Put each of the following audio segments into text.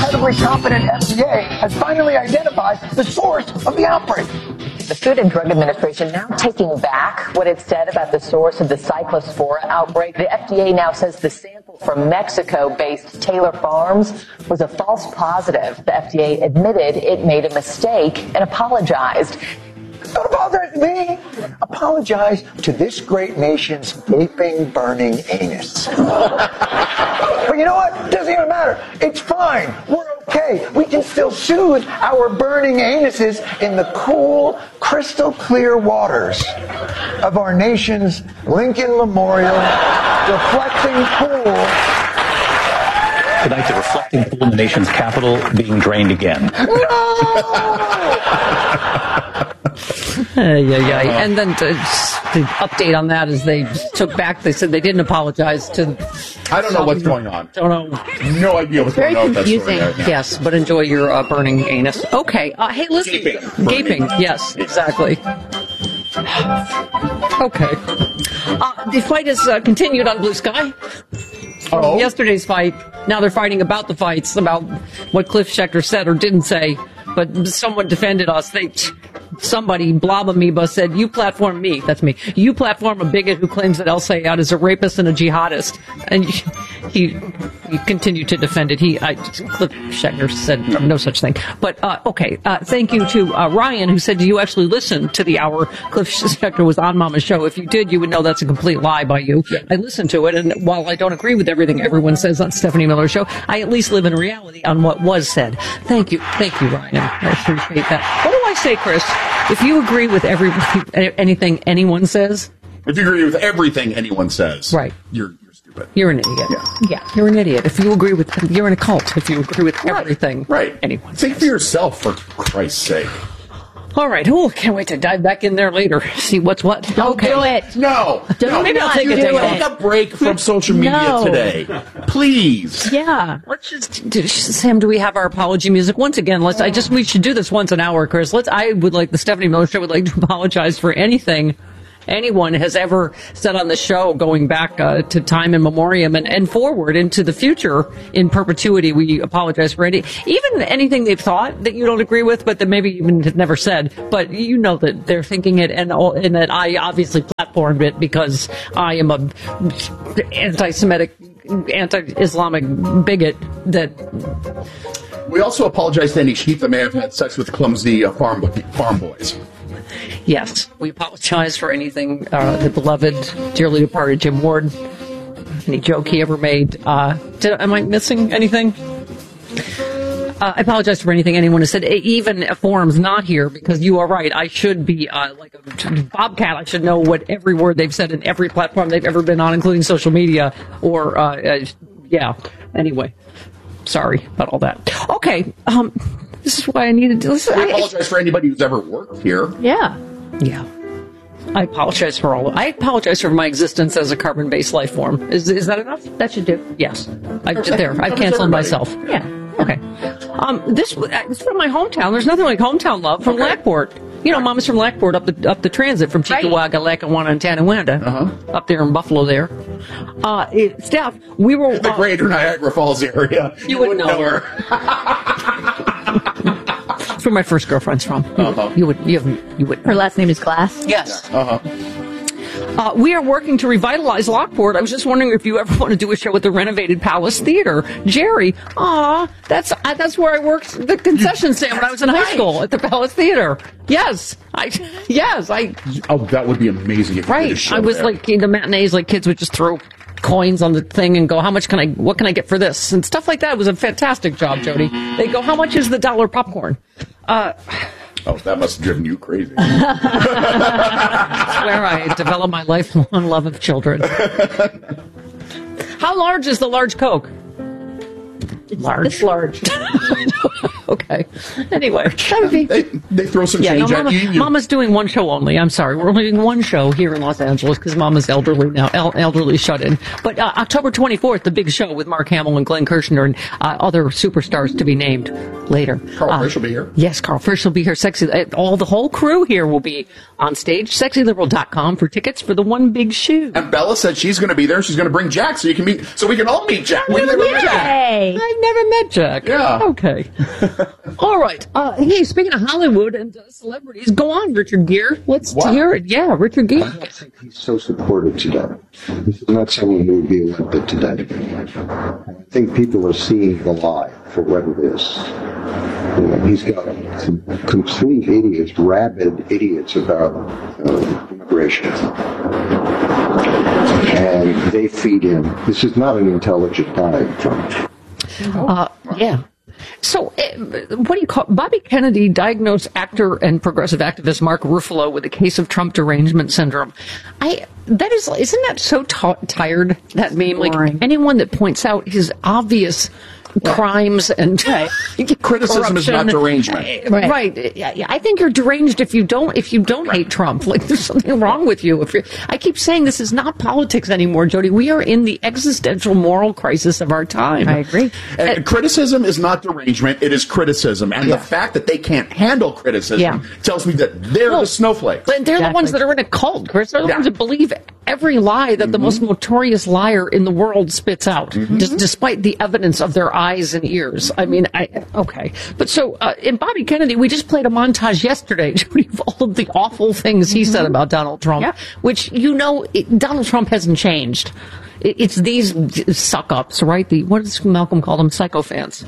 incredibly competent FDA has finally identified the source of the outbreak. The Food and Drug Administration now taking back what it said about the source of the Cyclospora outbreak. The FDA now says the sample from Mexico-based Taylor Farms was a false positive. The FDA admitted it made a mistake and apologized. Don't apologize to me. Apologize to this great nation's gaping, burning anus. But you know what? It doesn't even matter. It's fine. We're okay. We can still soothe our burning anuses in the cool, crystal clear waters of our nation's Lincoln Memorial reflecting pool. Tonight, the reflecting pool in the nation's capital being drained again. No! And then the update on that is they took back, they said they didn't apologize to... I don't know what's going on. Don't know. No idea what's going on with that story right now. Yes, but enjoy your burning anus. Okay. Hey, listen. Gaping. Yes, exactly. Okay. The fight has continued on Blue Sky. From yesterday's fight. Now they're fighting about the fights, about what Cliff Schecter said or didn't say. But someone defended us. Somebody, Blob Amoeba, said, you platform me. That's me. You platform a bigot who claims that El Sayed is a rapist and a jihadist. And he continued to defend it. Cliff Schecter said no such thing. But, okay. Thank you to Ryan, who said, do you actually listen to the hour Cliff Schecter was on Mama's show? If you did, you would know that's a complete lie by you. Yeah. I listened to it, and while I don't agree with everything everyone says on Stephanie Miller's show, I at least live in reality on what was said. Thank you. Thank you, Ryan. I appreciate that. What do I say, Chris? If you agree with anything anyone says... If you agree with everything anyone says... Right. You're stupid. You're an idiot. Yeah, you're an idiot. If you agree with... You're in a cult if you agree with everything anyone says. Think for yourself, for Christ's sake. All right. Oh, can't wait to dive back in there later. See what's what. Don't do it. No. Maybe I'll take a day off. Take a break from social media today. Please. Yeah. Let's just... Sam, do we have our apology music? Once again, we should do this once an hour, Chris. I would like, the Stephanie Miller Show would like to apologize for anything anyone has ever said on the show going back to time in memoriam and forward into the future in perpetuity. We apologize for even anything they've thought that you don't agree with, but that maybe even have never said. But you know that they're thinking it, and that I obviously platformed it because I am a anti-Semitic, anti-Islamic bigot that... We also apologize to any sheep that may have had sex with clumsy farm boys. Yes, we apologize for anything the beloved, dearly departed Jim Ward, any joke he ever made. Am I missing anything? I apologize for anything anyone has said, even if Forum's not here, because you are right. I should be like a bobcat. I should know what every word they've said in every platform they've ever been on, including social media. Or, anyway, sorry about all that. Okay, this is why I needed to listen. We apologize for anybody who's ever worked here. Yeah. I apologize for I apologize for my existence as a carbon-based life form. Is that enough? That should do. Yes. I've canceled myself. Yeah. Okay. This is from my hometown. There's nothing like hometown love from Lackport. You know, Mama's from Lackport up the transit from Chickawaga, Lackawanna, and Tonawanda, up there in Buffalo there. Steph, we were... the greater Niagara Falls area. You wouldn't know her. That's where my first girlfriend's from. You would. Her last name is Glass? Yes. We are working to revitalize Lockport. I was just wondering if you ever want to do a show at the renovated Palace Theater. Jerry, that's where I worked the concession stand when I was in high school, at the Palace Theater. Yes. Oh, that would be amazing if you did a show I was there. like, the matinees, like kids would just throw coins on the thing and go, what can I get for this? And stuff like that. It was a fantastic job, Jody. They go, how much is the $1 popcorn? That must have driven you crazy. That's where I developed my lifelong love of children. How large is the large Coke? It's large. Okay. Anyway, that would be. They throw some change at you. Mama's doing one show only. I'm sorry. We're only doing one show here in Los Angeles because Mama's elderly now, elderly shut in. But October 24th, the big show with Mark Hamill and Glenn Kirshner and other superstars to be named later. Carl Frisch will be here. Yes, Carl Frisch will be here. The whole crew here will be on stage. SexyLiberal.com for tickets for the one big show. And Bella said she's going to be there. She's going to bring Jack so we can all meet Jack. Yay! Hey. I've never met Jack. Yeah. Okay. All right. Hey, speaking of Hollywood and celebrities, go on, Richard Gere. Let's hear it. Yeah, Richard Gere. I don't think he's so supported today. This is not someone who would be elected today. I think people are seeing the lie for what it is. He's got some complete idiots, rabid idiots about immigration. And they feed him. This is not an intelligent guy, Trump. Yeah. So, what do you call Bobby Kennedy diagnosed actor and progressive activist Mark Ruffalo with a case of Trump derangement syndrome? Isn't that so tired, that meme? Boring. Like anyone that points out his obvious crimes and Criticism is not derangement. Right. I think you're deranged if you don't hate Trump. Like there's something wrong with you. I keep saying this is not politics anymore, Jody. We are in the existential moral crisis of our time. I agree. And criticism is not derangement, it is criticism. And the fact that they can't handle criticism tells me that they're the snowflakes. And they're the ones that are in a cult, Chris. They're the ones that believe every lie that the most notorious liar in the world spits out, despite the evidence of their eyes and ears. I mean, okay. But so, in Bobby Kennedy, we just played a montage yesterday of all of the awful things he said about Donald Trump, which, Donald Trump hasn't changed. It's these suck-ups, right? What does Malcolm call them? Sycophants.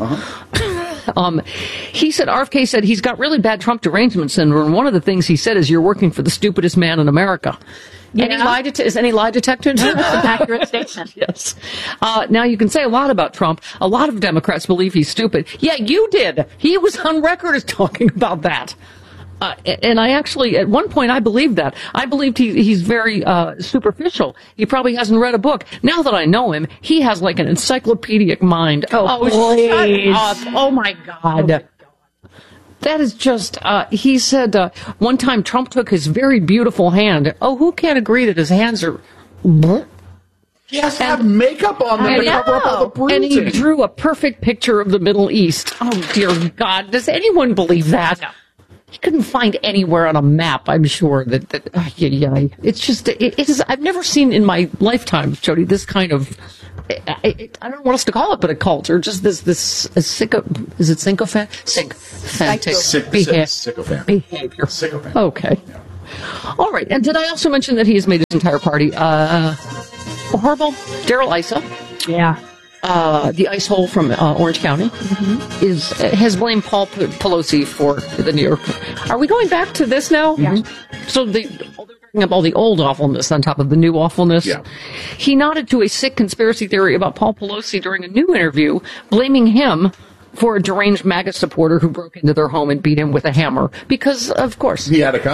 He said, RFK said he's got really bad Trump derangement syndrome. And one of the things he said is, you're working for the stupidest man in America. Yeah. Is any lie detected? That's an accurate statement. Yes. Now, you can say a lot about Trump. A lot of Democrats believe he's stupid. Yeah, you did. He was on record as talking about that. And I actually, at one point, I believed that. I believed he's very superficial. He probably hasn't read a book. Now that I know him, he has like an encyclopedic mind. Please. Shut up. Oh, my God. That is just, he said one time Trump took his very beautiful hand. Oh, who can't agree that his hands are... He has to have makeup on them to cover up all the bruising. And he drew a perfect picture of the Middle East. Oh, dear God. Does anyone believe that? No. He couldn't find anywhere on a map, I'm sure, that it's just, it is, I've never seen in my lifetime, Jody, this kind of, I don't know what else to call it, but a cult, or just this sycophant? Is it sycophant? Sycophantic behavior. Sycophant. Okay. Yeah. All right. And did I also mention that he has made his entire party, horrible? Darrell Issa. Yeah. The ice hole from Orange County has blamed Paul Pelosi for the New York. Are we going back to this now? Yeah. So they're bringing up all the old awfulness on top of the new awfulness. Yeah. He nodded to a sick conspiracy theory about Paul Pelosi during a new interview, blaming him for a deranged MAGA supporter who broke into their home and beat him with a hammer. Because, of course, he had a